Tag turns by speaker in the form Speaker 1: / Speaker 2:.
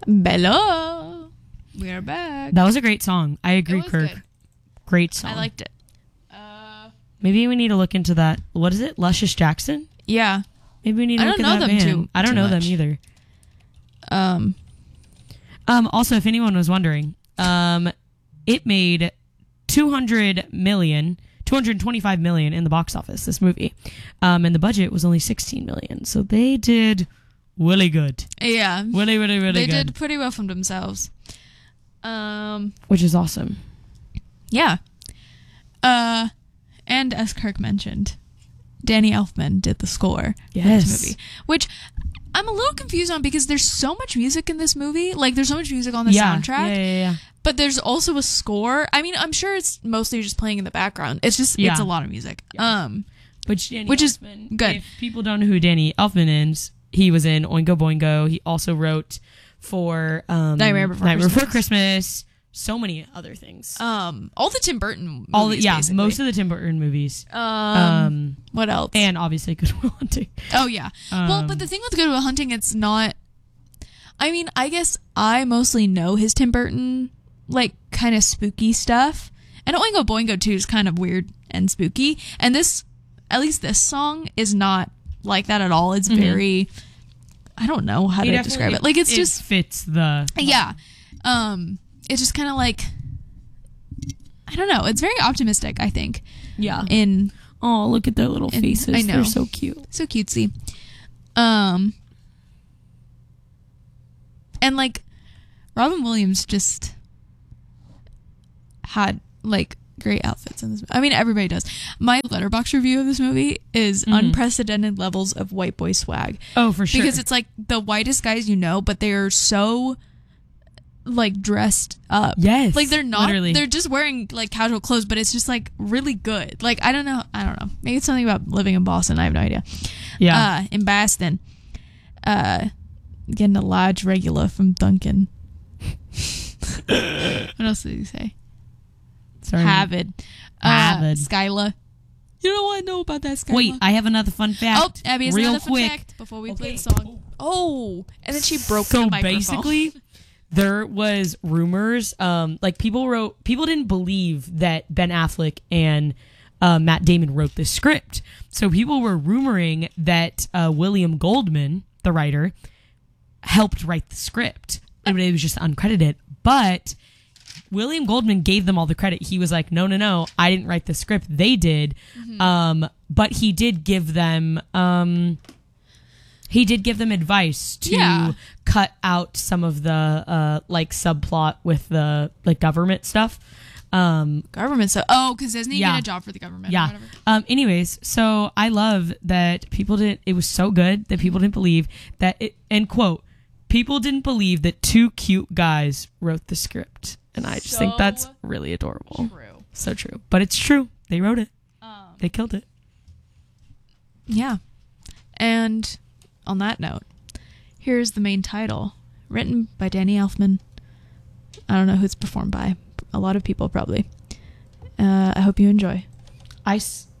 Speaker 1: Bella, we're back.
Speaker 2: That was a great song. I agree, Kirk.
Speaker 1: Good.
Speaker 2: Great song.
Speaker 1: I liked it.
Speaker 2: Maybe we need to look into that. What is it? Luscious Jackson?
Speaker 1: Yeah.
Speaker 2: Maybe we need to look at that band. I don't know them either. Also, if anyone was wondering, it made $225 million in the box office, this movie. And the budget was only $16 million. So they did really good.
Speaker 1: Yeah.
Speaker 2: Really good.
Speaker 1: They did pretty well from themselves.
Speaker 2: Which is awesome.
Speaker 1: Yeah. And as Kirk mentioned, Danny Elfman did the score for this movie, which I'm a little confused on because there's so much music in this movie. Like, there's so much music on the soundtrack.
Speaker 2: Yeah.
Speaker 1: But there's also a score. I mean, I'm sure it's mostly just playing in the background. It's just, it's a lot of music.
Speaker 2: Yeah. Which
Speaker 1: Elfman, is good.
Speaker 2: If people don't know who Danny Elfman is, he was in Oingo Boingo. He also wrote for
Speaker 1: Nightmare Before
Speaker 2: Christmas. So many other things.
Speaker 1: All the Tim Burton movies, basically.
Speaker 2: Most of the Tim Burton movies.
Speaker 1: What else?
Speaker 2: And obviously Good Will Hunting.
Speaker 1: Oh, yeah. Well, but the thing with Good Will Hunting, it's not... I mean, I guess I mostly know his Tim Burton, like, kind of spooky stuff. And Oingo Boingo, too, is kind of weird and spooky. And this, at least this song, is not like that at all. It's very... I don't know how to describe it. Like, it just
Speaker 2: fits the...
Speaker 1: Yeah. It's just kind of like, I don't know. It's very optimistic, I think.
Speaker 2: Yeah.
Speaker 1: Oh,
Speaker 2: look at their little faces. I know. They're so cute.
Speaker 1: So cutesy. And like, Robin Williams just had like great outfits in this movie. I mean, everybody does. My Letterboxd review of this movie is unprecedented levels of white boy swag.
Speaker 2: Oh, for sure.
Speaker 1: Because it's like the whitest guys you know, but they are so... like dressed up.
Speaker 2: Yes.
Speaker 1: Like they're not
Speaker 2: literally.
Speaker 1: They're just wearing like casual clothes, but it's just like really good. Like I don't know. Maybe it's something about living in Boston. I have no idea.
Speaker 2: Yeah.
Speaker 1: In Boston. Getting a large regular from Duncan. What else did he say?
Speaker 2: Sorry.
Speaker 1: Harvard.
Speaker 2: Harvard.
Speaker 1: Skylar. You don't want to know about that, Skylar.
Speaker 2: Wait, I have another fun fact.
Speaker 1: Oh, Abby has another fun fact before we play the song. Oh, and then she broke the microphone. So
Speaker 2: basically, there was rumors, like people didn't believe that Ben Affleck and Matt Damon wrote this script. So people were rumoring that William Goldman, the writer, helped write the script. And it was just uncredited. But William Goldman gave them all the credit. He was like, no, I didn't write the script. They did. But he did give them... He did give them advice to cut out some of the like subplot with the like government stuff.
Speaker 1: Government stuff. Oh, because doesn't he get a job for the government?
Speaker 2: Yeah.
Speaker 1: Or whatever?
Speaker 2: Anyways, so I love that people didn't. It was so good that people didn't believe that it. End quote. People didn't believe that two cute guys wrote the script, and I just think that's really adorable.
Speaker 1: True.
Speaker 2: So true, but it's true. They wrote it. They killed it.
Speaker 1: Yeah, and. On that note, here's the main title, written by Danny Elfman. I don't know who it's performed by. A lot of people, probably. I hope you enjoy.
Speaker 2: Ice.